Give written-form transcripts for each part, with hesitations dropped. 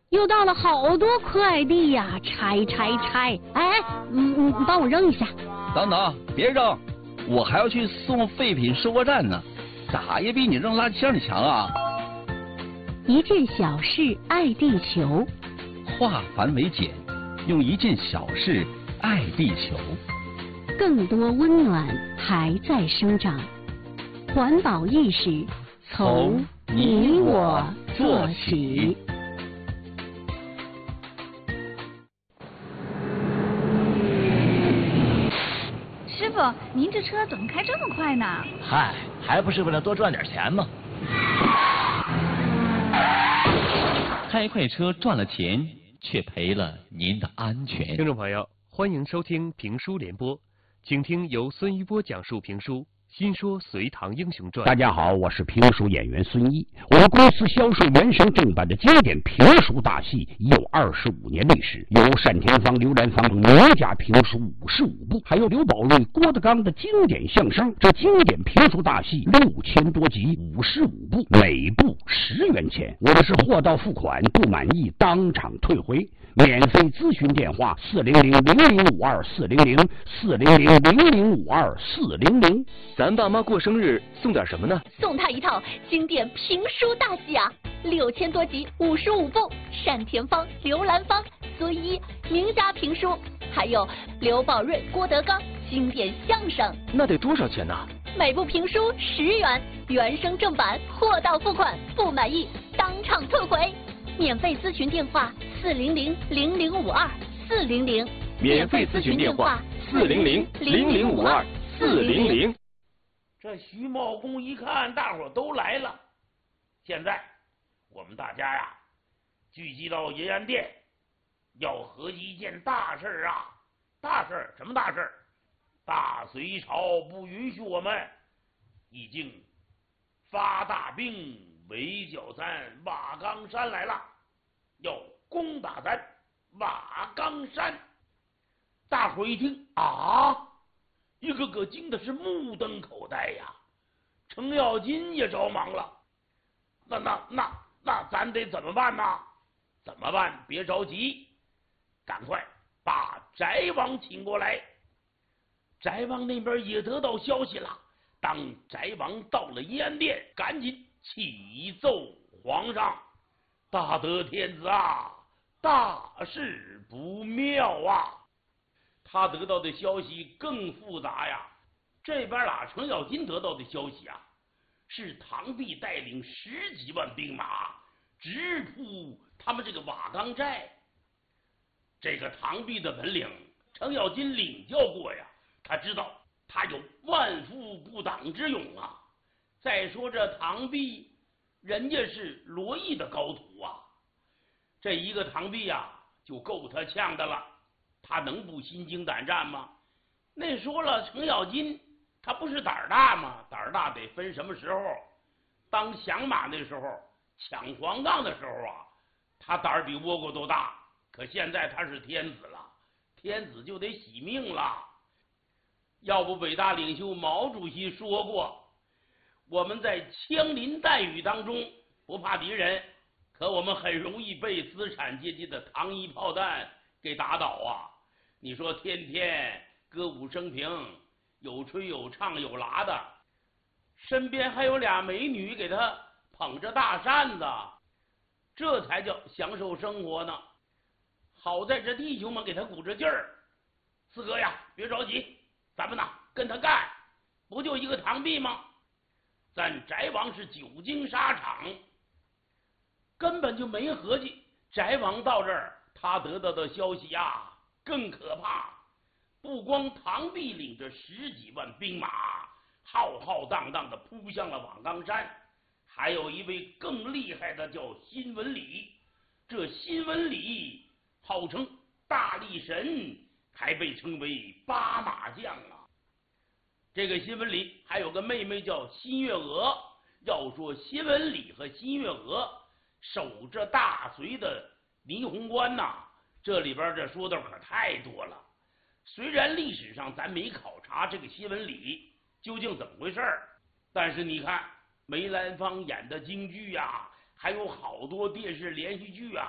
又到了好多快递呀，拆！哎，帮我扔一下。 等等，别扔，我还要去送废品收货站呢，咋也比你扔垃圾箱里强啊！ 一件小事爱地球， 化繁为简，用一件小事爱地球。 更多温暖还在生长，环保意识从你我做起。 师傅，您这车怎么开这么快呢？ 嗨，还不是为了多赚点钱吗？ 开快车赚了钱，却赔了您的安全。 听众朋友，欢迎收听评书联播，请听由孙一波讲述评书《新说隋唐英雄传》。 大家好，我是评书演员孙一。我们公司销售原声正版的经典评书大戏已有25年历史，有单田芳、刘兰芳等名家评书55部，还有刘宝瑞、郭德纲的经典相声。这经典评书大戏6000多集，55部，每部10元钱。我们是货到付款，不满意当场退回。免费咨询电话400-0052-400，400-0052-400。 咱爸妈过生日送点什么呢？ 送他一套经典评书大戏啊，6000多集，55部，单田芳、刘兰芳、孙一名家评书，还有刘宝瑞、郭德纲经典相声。 那得多少钱呢？ 每部评书10元，原声正版，货到付款，不满意当场退回。免费咨询电话400-0052-400， 免费咨询电话400-0052-400。 这徐茂公一看大伙都来了，现在我们大家呀聚集到银安殿，要合计一件大事啊！大事什么大事？大隋朝不允许我们已经发大兵围剿咱瓦岗山来了，要攻打咱瓦岗山。大伙一听啊，一个个惊的是目瞪口呆呀。程咬金也着忙了，那咱得怎么办呢？怎么办？别着急，赶快把翟王请过来。翟王那边也得到消息了，当翟王到了银安殿，赶紧启奏皇上：大德天子啊，大事不妙啊！他得到的消息更复杂呀。这边程咬金得到的消息啊，是唐弼带领10几万兵马直扑他们这个瓦岗寨。这个唐弼的本领，程咬金领教过呀，他知道他有万夫不挡之勇啊。再说这唐弼，人家是罗毅的高徒啊，这一个唐弼呀就够他呛的了，他能不心惊胆战吗？那说了，程咬金他不是胆儿大吗？胆儿大得分什么时候。当响马那时候，抢黄杠的时候啊，他胆儿比倭国都大。可现在他是天子了，天子就得惜命了。要不伟大领袖毛主席说过，我们在枪林弹雨当中不怕敌人，可我们很容易被资产阶级的糖衣炮弹给打倒啊！你说天天歌舞升平，有吹有唱有拉的，身边还有俩美女给他捧着大扇子，这才叫享受生活呢。好在这弟兄们给他鼓着劲儿，四哥呀，别着急，咱们跟他干，不就一个唐弼吗？咱翟王是久经沙场，根本就没合计翟王到这儿，他得到的消息呀更可怕。不光唐弼领着10几万兵马浩浩荡荡的扑向了瓦岗山，还有一位更厉害的叫辛文礼。这辛文礼号称大力神，还被称为8马将啊。这个辛文礼还有个妹妹叫辛月娥。要说辛文礼和辛月娥守着大隋的霓虹关这里边这说的可太多了。虽然历史上咱没考察这个辛文礼究竟怎么回事，但是你看梅兰芳演的京剧还有好多电视连续剧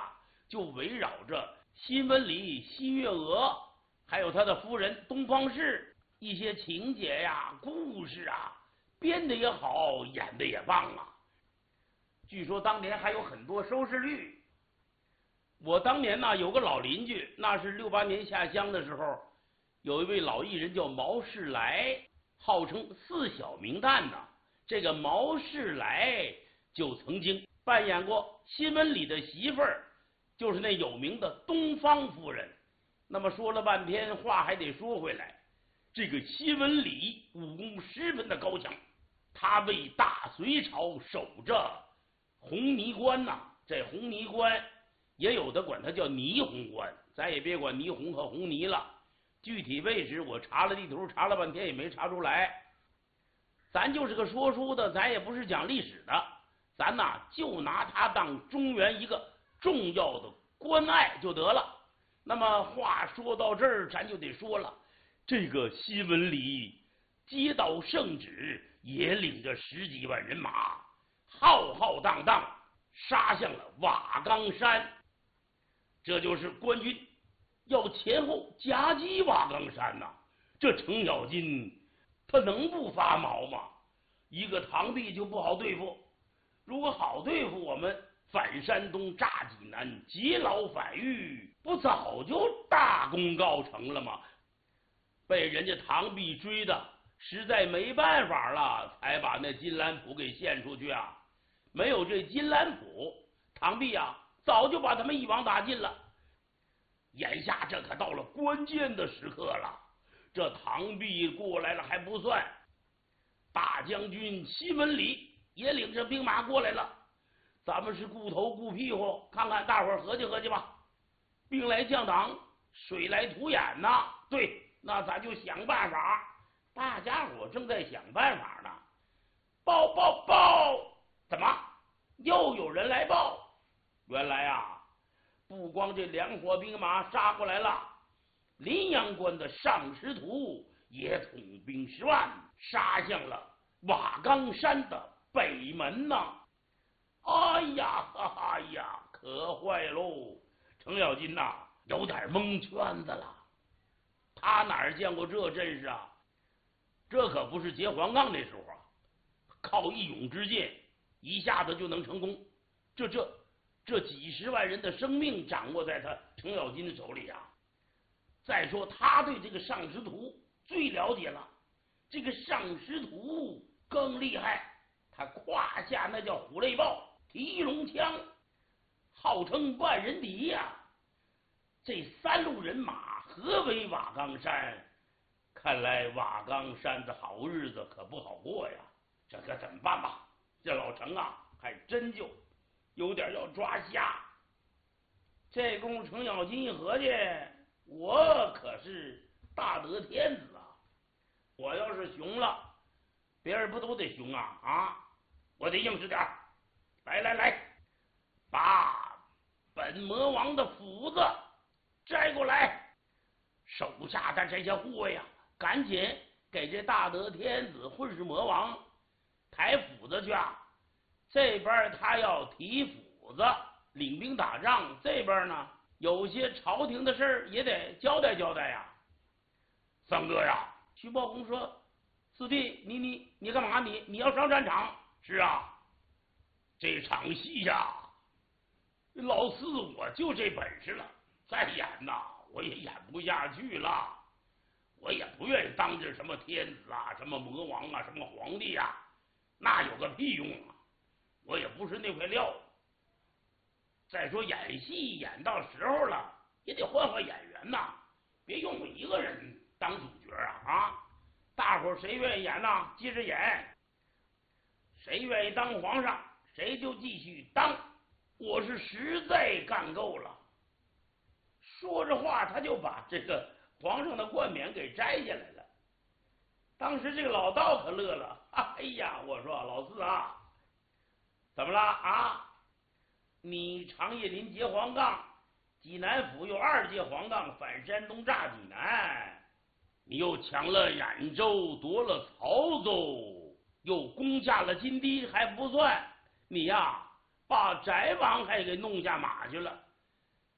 就围绕着新闻里新月娥，还有他的夫人东方氏一些情节呀、故事啊，编的也好，演的也棒啊。据说当年还有很多收视率。我当年呢有个老邻居，那是68年下乡的时候，有一位老艺人叫毛世来，号称4小名旦呢。这个毛世来就曾经扮演过新闻里的媳妇儿，就是那有名的东方夫人。那么说了半天，话还得说回来，这个新闻里武功十分的高强，他为大隋朝守着红泥关呐。这红泥关也有的管它叫霓虹关，咱也别管霓虹和红泥了。具体位置我查了地图，查了半天也没查出来。咱就是个说书的，咱也不是讲历史的，咱呐就拿它当中原一个重要的关隘就得了。那么话说到这儿，咱就得说了，这个新闻里接到圣旨，也领着10几万人马，浩浩荡荡杀向了瓦岗山。这就是官军要前后夹击瓦岗山呐。这程咬金他能不发毛吗？一个唐弼就不好对付，如果好对付，我们反山东炸济南，劫牢反狱，不早就大功告成了吗？被人家唐弼追的实在没办法了，才把那金兰谱给献出去啊。没有这金兰谱，唐弼啊早就把他们一网打尽了。眼下这可到了关键的时刻了，这唐弼过来了还不算，大将军西门里也领着兵马过来了。咱们是顾头顾屁股，看看大伙儿合计合计吧。兵来将挡，水来土掩呐。对，那咱就想办法。大家伙正在想办法呢。报报报！怎么又有人来报？原来啊，不光这2伙兵马杀过来了，临阳关的上师徒也统兵10万，杀向了瓦岗山的北门呐。哎呀，哎呀，可坏喽！程咬金呐，有点蒙圈子了。他哪儿见过这阵势啊？这可不是劫黄冈那时候啊，靠一勇之剑一下子就能成功。这几10万人的生命掌握在他程咬金的手里啊。再说他对这个上师徒最了解了，这个上师徒更厉害，他胯下那叫虎泪豹，提龙枪，号称万人敌呀。这3路人马合围瓦岗山，看来瓦岗山的好日子可不好过呀。这可怎么办吧？这老程啊，还真就有点要抓瞎。这功夫程咬金一合计，我可是大得天子啊！我要是熊了，别人不都得熊啊？啊，我得硬实点。来，把本魔王的斧子摘过来。手下的这些货呀，赶紧给这大得天子混世魔王抬斧子去啊！这边他要提斧子领兵打仗，这边呢有些朝廷的事儿也得交代交代呀。三哥呀，徐茂公说：“四弟，你干嘛？你要上战场？”是啊，这场戏呀，老四我就这本事了，再演呐我也演不下去了。我也不愿意当这什么天子啊，什么魔王啊，什么皇帝啊，那有个屁用啊！我也不是那块料。再说演戏演到时候了，也得换换演员呐，别用我一个人当主角啊！大伙儿谁愿意演呐，接着演。谁愿意当皇上，谁就继续当。我是实在干够了。说着话，他就把这个皇上的冠冕给摘下来了。当时这个老道可乐了，哎呀，我说老四啊，怎么了啊？你长叶林劫黄冈，济南府又2借黄冈，反山东炸济南，你又抢了兖州，夺了曹州，又攻下了金堤，还不算，你呀把翟王还给弄下马去了。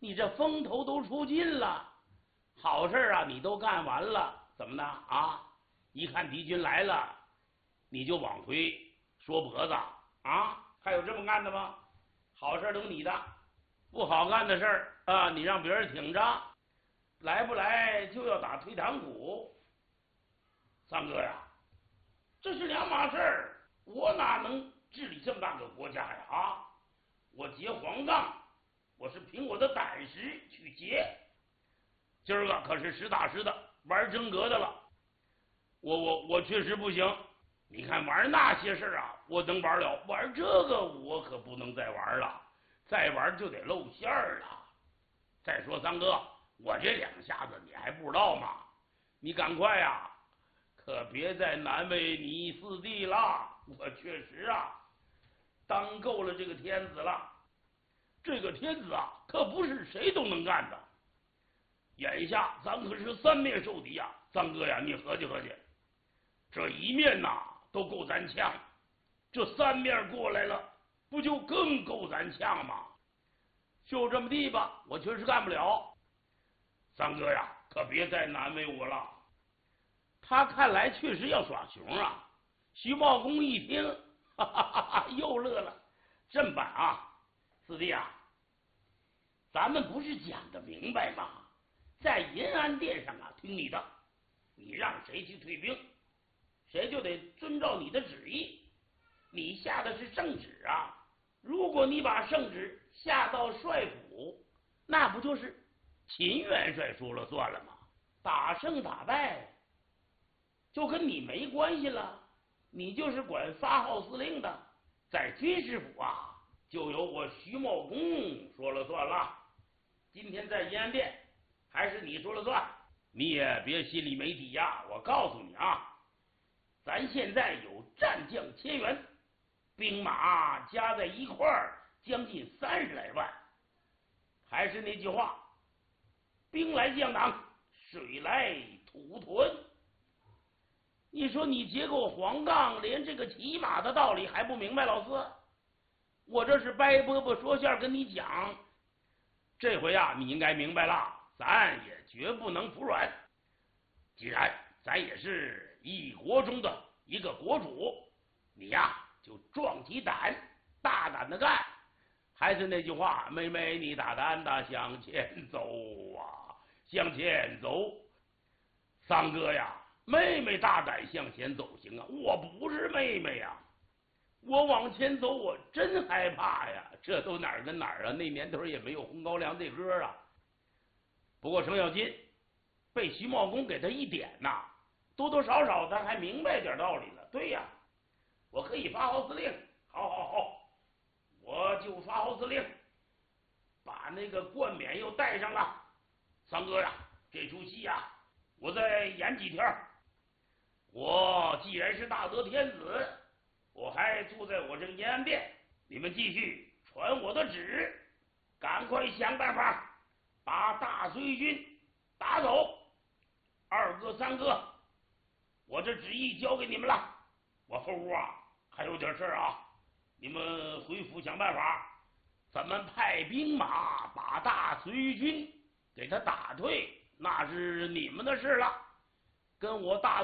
你这风头都出尽了，好事啊你都干完了，怎么的啊？一看敌军来了，你就往回说脖子啊？还有这么干的吗？好事都你的，不好干的事儿啊，你让别人挺着，来不来就要打退堂鼓。三哥呀，这是两码事儿，我哪能治理这么大个国家呀？啊，我结黄杠，我是凭我的胆识去结。今儿个可是实打实的玩真格的了。我确实不行，你看玩那些事儿啊，我能玩了，玩这个我可不能再玩了，再玩就得露馅儿了。再说三哥，我这两下子你还不知道吗？你赶快呀，可别再难为你四弟了。我确实啊，当够了这个天子了。这个天子啊，可不是谁都能干的。眼下咱可是三面受敌呀，三哥呀，你合计合计。这一面呐都够咱呛，这三面过来了，不就更够咱呛吗？就这么地吧，我确实干不了。三哥呀，可别再难为我了。他看来确实要耍熊啊。徐茂公一听，哈哈哈哈，又乐了。这么办啊，四弟啊，咱们不是讲的明白吗？在银安殿上啊，听你的，你让谁去退兵，谁就得遵照你的旨意。你下的是圣旨啊，如果你把圣旨下到帅府，那不就是秦元帅说了算了吗？打胜打败就跟你没关系了，你就是管发号司令的，在军师府啊，就由我徐茂公说了算了。今天在银安殿还是你说了算，你也别心里没底呀。我告诉你啊，咱现在有战将1000员，兵马加在一块儿将近30来万。还是那句话，兵来将挡，水来土屯。你说你结构黄杠，连这个骑马的道理还不明白，老四？我这是掰饽饽说馅跟你讲，这回啊，你应该明白了，咱也绝不能服软。既然咱也是一国中的一个国主，你呀就壮起胆，大胆的干。还是那句话，妹妹你大胆的向前走啊，向前走。三哥呀，妹妹大胆向前走行啊，我不是妹妹呀，我往前走我真害怕呀。这都哪儿跟哪儿啊？那年头也没有《红高粱》这歌啊。不过程咬金被徐茂公给他一点呐，多多少少他还明白点道理了。对呀，我可以发号司令，好，我就发号司令，把那个冠冕又戴上了。三哥呀，这出戏呀，我再演几天。我既然是大德天子，我还住在我这个银安殿，你们继续传我的旨，赶快想办法把大隋军打走。二哥三哥，我这旨意交给你们了。我后屋啊还有点事儿啊，你们回府想办法，咱们派兵马把大隋军给他打退，那是你们的事了，跟我大